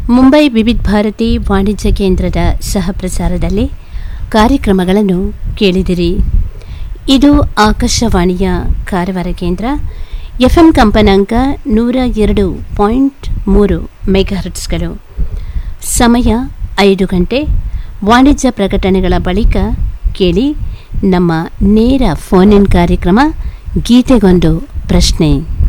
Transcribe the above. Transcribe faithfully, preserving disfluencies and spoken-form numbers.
ಮುಂಬೈ ವಿವಿಧ ಭಾರತಿ ವಾಣಿಜ್ಯ ಕೇಂದ್ರದ ಸಹ ಪ್ರಸಾರದಲ್ಲಿ ಕಾರ್ಯಕ್ರಮಗಳನ್ನು ಕೇಳಿದಿರಿ. ಇದು ಆಕಾಶವಾಣಿಯ ಕಾರವಾರ ಕೇಂದ್ರ. ಎಫ್ಎಂ ಕಂಪನಾಂಕ ನೂರ ಎರಡು ಪಾಯಿಂಟ್ ಮೂರು ಮೆಗಾಹರ್ಟ್ಸ್ಗಳು. ಸಮಯ ಐದು ಗಂಟೆ. ವಾಣಿಜ್ಯ ಪ್ರಕಟಣೆಗಳ ಬಳಿಕ ಕೇಳಿ ನಮ್ಮ ನೇರ ಫೋನ್ ಇನ್ ಕಾರ್ಯಕ್ರಮ ಗೀತೆಗೊಂದು ಪ್ರಶ್ನೆ.